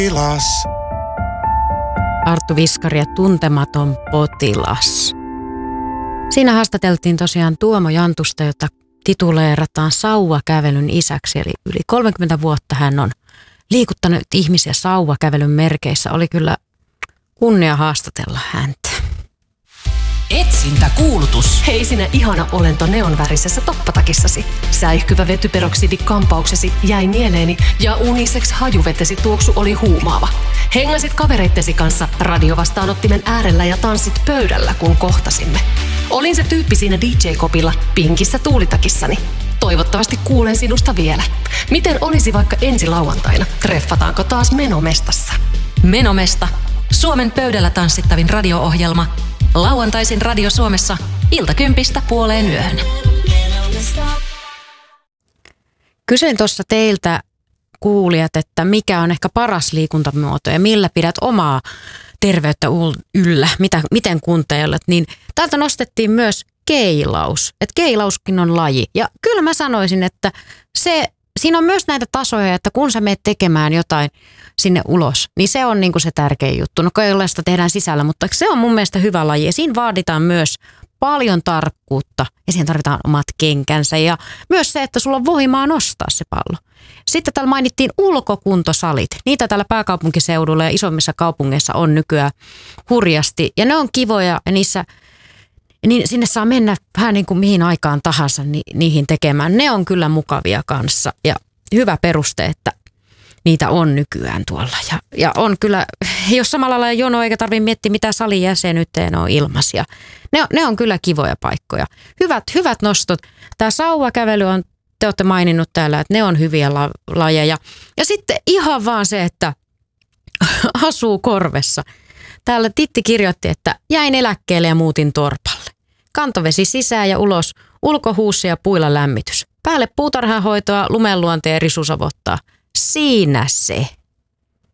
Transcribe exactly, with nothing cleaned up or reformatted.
Potilas. Arttu Viskari ja Tuntematon potilas. Siinä haastateltiin tosiaan Tuomo Jantusta, jota tituleerataan sauvakävelyn isäksi. Eli yli kolmekymmentä vuotta hän on liikuttanut ihmisiä sauvakävelyn merkeissä. Oli kyllä kunnia haastatella häntä. Etsintäkuulutus. Hei sinä ihana olento neonvärisessä toppatakissasi. Säihkyvä vetyperoksidi-kampauksesi jäi mieleeni ja unisex hajuvetesi tuoksu oli huumaava. Hengasit kavereittesi kanssa radiovastaanottimen äärellä ja tanssit pöydällä, kun kohtasimme. Olin se tyyppi siinä D J-kopilla pinkissä tuulitakissani. Toivottavasti kuulen sinusta vielä. Miten olisi vaikka ensi lauantaina? Treffataanko taas Menomestassa? Menomesta. Suomen pöydällä tanssittavin radio-ohjelma. Lauantaisin Radio Suomessa iltakympistä puoleen yöhön. Kysyin tuossa teiltä kuulijat, että mikä on ehkä paras liikuntamuoto ja millä pidät omaa terveyttä yllä, mitä, miten kunteilet, niin täältä nostettiin myös keilaus. Että keilauskin on laji. Ja kyllä mä sanoisin, että se, siinä on myös näitä tasoja, että kun sä menet tekemään jotain sinne ulos, niin se on niin kuin se tärkein juttu. No keilausta tehdään sisällä, mutta se on mun mielestä hyvä laji. Ja siinä vaaditaan myös paljon tarkkuutta ja siihen tarvitaan omat kenkänsä ja myös se, että sulla on voimaa nostaa se pallo. Sitten täällä mainittiin ulkokuntosalit. Niitä täällä pääkaupunkiseudulla ja isommissa kaupungeissa on nykyään hurjasti ja ne on kivoja ja niissä, niin sinne saa mennä vähän niin kuin mihin aikaan tahansa ni, niihin tekemään. Ne on kyllä mukavia kanssa ja hyvä peruste, että niitä on nykyään tuolla. Ja, ja on kyllä, ei ole samalla lailla jono eikä tarvitse miettiä mitä salin jäsenyyteen on ilmaisia. Ne on, ne on kyllä kivoja paikkoja. Hyvät, hyvät nostot. Tämä sauvakävely on, te olette maininnut täällä, että ne on hyviä la, lajeja. Ja sitten ihan vaan se, että asuu korvessa. Täällä Titti kirjoitti, että jäin eläkkeelle ja muutin torpalle. Kantovesi sisään ja ulos, ulkohuussi ja puilla lämmitys. Päälle puutarhahoitoa, lumenluonteen ja risusavottaa. Siinä se.